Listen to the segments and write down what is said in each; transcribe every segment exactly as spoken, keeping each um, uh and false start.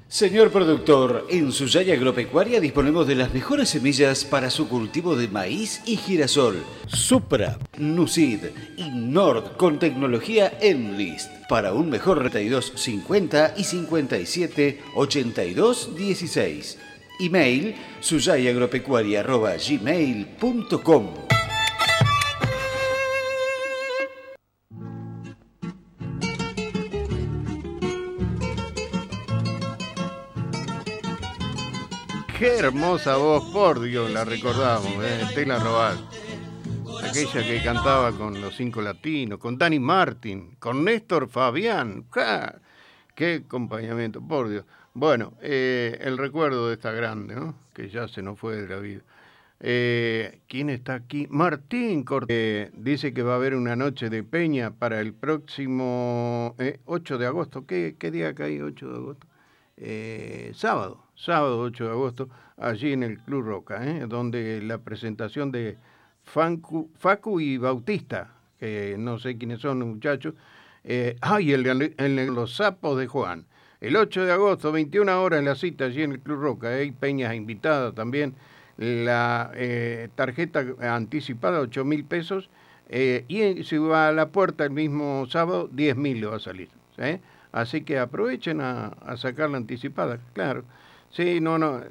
Señor productor, en Suyay Agropecuaria disponemos de las mejores semillas para su cultivo de maíz y girasol. Supra, Nucid y Nord con tecnología Enlist. Para un mejor treinta y dos cincuenta y cincuenta y siete ochenta y dos dieciséis. Email suyayagropecuaria arroba gmail punto com. Qué hermosa voz, por Dios, la recordamos, ¿eh? Estela Robal. Aquella que cantaba con los Cinco Latinos, con Dani Martin, con Néstor Fabián. ¡Ja! ¡Qué acompañamiento, por Dios! Bueno, eh, el recuerdo de esta grande, ¿no? Que ya se nos fue de la vida. Eh, ¿Quién está aquí? Martín Cortés. Eh, dice que va a haber una noche de peña para el próximo eh, ocho de agosto. ¿Qué, qué día cae ocho de agosto? Eh, sábado, sábado ocho de agosto, allí en el Club Roca, ¿eh? Donde la presentación de Fancu, Facu y Bautista, que no sé quiénes son los muchachos, eh, ah, y el, el, el, los sapos de Juan. El ocho de agosto, veintiuna horas, la cita allí en el Club Roca, hay peñas invitadas también, la eh, tarjeta anticipada, ocho mil pesos, eh, y si va a la puerta el mismo sábado, diez mil le va a salir, ¿eh? Así que aprovechen a, a sacar la anticipada, claro. Sí, no, no,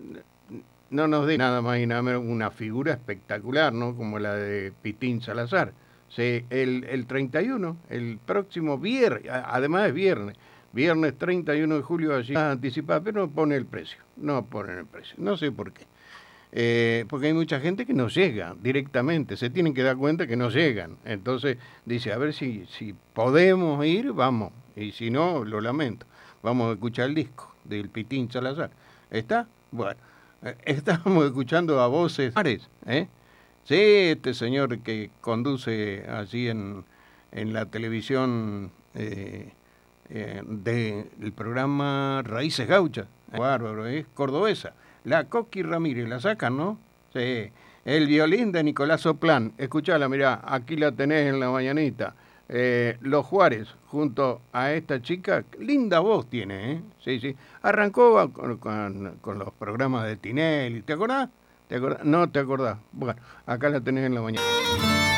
no nos dé nada más y nada menos una figura espectacular, ¿no? Como la de Pitín Salazar. Sí, el, el treinta y uno, el próximo viernes, además es viernes, viernes treinta y uno de julio, allí anticipada, pero no pone el precio, no ponen el precio, no sé por qué. Eh, porque hay mucha gente que no llega directamente, se tienen que dar cuenta que no llegan. Entonces dice, a ver si, si podemos ir, vamos, y si no, lo lamento. Vamos a escuchar el disco del Pitín Salazar. ¿Está? Bueno, eh, estamos escuchando a voces, ¿eh? Sí, este señor que conduce allí en, en la televisión eh, eh, del programa Raíces Gauchas, ¿eh? Bárbaro, es cordobesa. La Coqui Ramírez, la sacan, ¿no? Sí. El violín de Nicolás Soplán. Escuchala, mirá, aquí la tenés en la mañanita. Eh, Los Juárez, junto a esta chica, linda voz tiene, ¿eh? Sí, sí. Arrancó con, con, con los programas de Tinelli. ¿Te acordás? ¿Te acordás? No te acordás. Bueno, acá la tenés en la mañana.